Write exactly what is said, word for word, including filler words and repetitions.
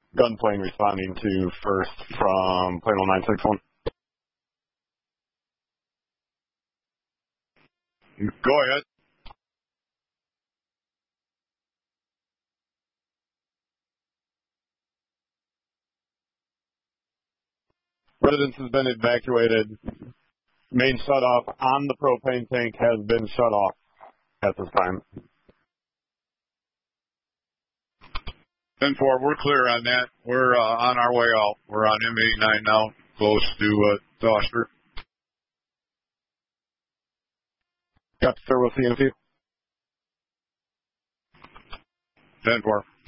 gunplane responding to first from Plano nine six one. Go ahead. Residence has been evacuated. Main shutoff on the propane tank has been shut off at this time. ten four, we're clear on that. We're uh, on our way out. We're on M eighty-nine now, close to uh, Doster. Got to sir, we'll see you in a few. ten four.